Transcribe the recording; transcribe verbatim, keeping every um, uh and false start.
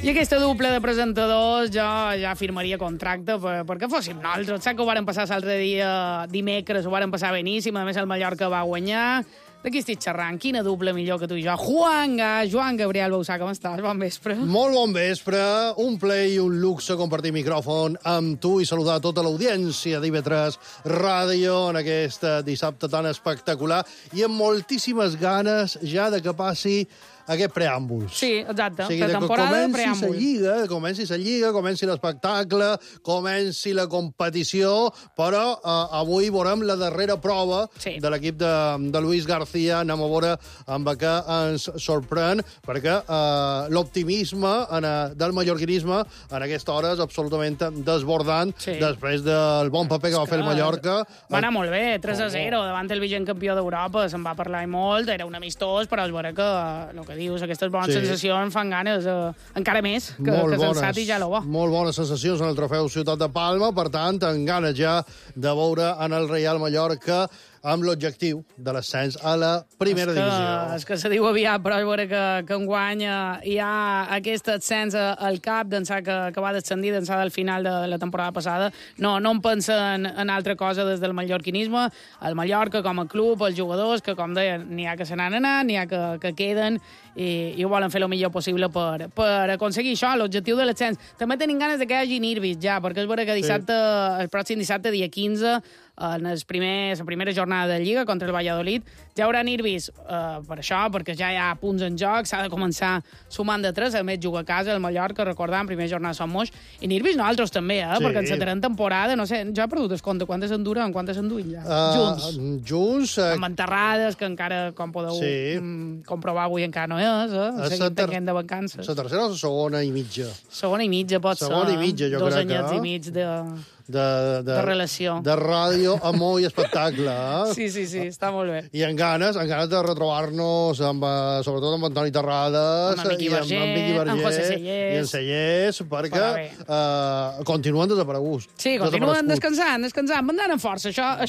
I aquesta dupla de presentadors jo ja firmaria contracte per, perquè fóssim nosaltres. Saps que ho varen passar l'altre dia dimecres, ho varen passar beníssim, a més el Mallorca va guanyar. De qui estic xerrant? Quina dupla millor que tu i jo? Juanga, Joan Gabriel Bausà, com estàs? Bon vespre. Molt bon vespre, un plaer i un luxe compartir micròfon amb tu i saludar tota l'audiència d'I V tres Ràdio en aquest dissabte tan espectacular i amb moltíssimes ganes ja de que passi aquest preàmbul. Sí, exacte. O sigui, de que pretemporada, comenci preàmbul. la lliga, comenci la lliga, comenci l'espectacle, comenci la competició, però eh, avui veurem la darrera prova Sí. de l'equip de, de Luis García. Anem a veure amb què ens sorprèn, perquè eh, l'optimisme en, eh, del mallorquinisme en aquesta hora és absolutament desbordant, Sí. després del bon paper que va fer el Mallorca. Va anar molt bé, tres a zero, davant el vigent campió d'Europa. Se'n va parlar molt, era un amistós, però es veurà que, el que dius, aquestes bones Sí. sensacions fan ganes eh, encara més que, Molt que bones, sensat i ja lo bo. Molt bones sensacions en el trofeu Ciutat de Palma, per tant, amb ganes ja de veure en el Real Mallorca amb l'objectiu de l'ascens a la primera és que, divisió. És que se diu aviat, però és vera que, que enguany eh, hi ha aquest ascens al cap d'ençà que, que va descendir d'ençà del final de la temporada passada. No, no en pensa en, en altra cosa des del mallorquinisme. El Mallorca com a club, els jugadors, que com deia, n'hi ha que se n'han anat, n'hi ha que, que queden i, i ho volen fer el millor possible per, per aconseguir això, l'objectiu de l'ascens. També tenim ganes de que hi hagi nervis ja, perquè és vera que dissabte, sí. el pròxim dissabte, dia quinze, en els primers, la primera jornada de Lliga contra el Valladolid, ja hi haurà nervis eh, per això, perquè ja hi ha punts en joc, s'ha de començar sumant de tres, a més juga a casa el Mallorca, recordant, primera jornada som moix, i nervis nosaltres també, eh, Sí. perquè ens aterem temporada, no sé, jo he perdut el compte, quantes en duren, quantes en duin ja, Uh, junts. Junts. Uh, Amb enterrades, que encara, com podeu Sí. mm, comprovar avui, encara no és, eh? És Seguim la ter- tenint de vacances. la tercera o la segona i mitja? Segona i mitja, pot ser. Segona i mitja, jo Dos crec que, anyets eh? i mig de... De, de, De relació. De ràdio, amor i espectacle. Eh? Sí, sí, sí, està molt bé. I amb ganes, amb ganes de retrobar-nos, amb, eh, sobretot amb Antoni Terrades, Amb en Miqui i amb, Verger, amb Miqui Verger, en José Sellés. i en Sellés, perquè Però bé. eh, continuen desapareguts. Sí, continuen Desapareguts. descansant, descansant, mandant amb força. Això,